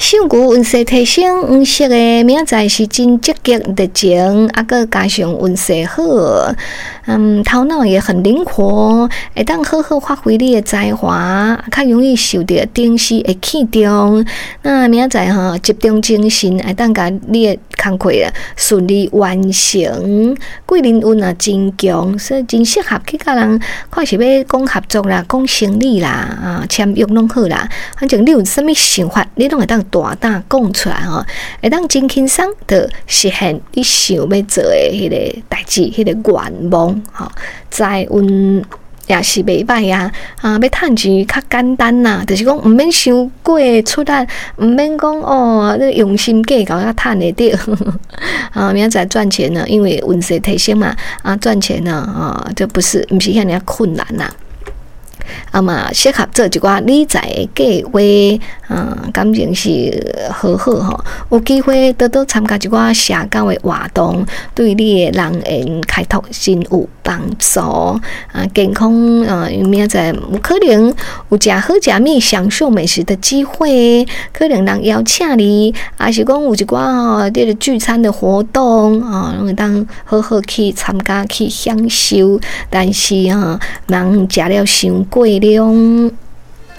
想牛运势提升，黄色的明仔是真积极热情，个加上运势好，头脑也很灵活，会当好好发挥你的才华，较容易受到重视的器重。那明仔集中精神，会当甲你的工作顺利完成。贵人运真强，所以真适合去甲人看是要讲合作啦、讲生意啦、签约拢好啦。反正你有啥物想法，你拢会当大胆讲出来会当真轻松的实现你想要做的迄个代志、迄个愿望财运也是袂歹啊！要趁钱较简单啦，就是讲毋免伤过出力，毋免讲你用心计较趁得到明仔赚钱呢，因为运势提升嘛赚钱呢就毋是遐尔困难啦。嘛适合做一寡理财的计划，感情是好好有机会多多参加一寡社交的活动，对你的人缘开拓真有帮助。健康明仔有可能有食好食物、享受美食的机会，可能人邀请你，还是讲有一寡这个聚餐的活动拢会当好好去参加去享受，但是人食了伤过量。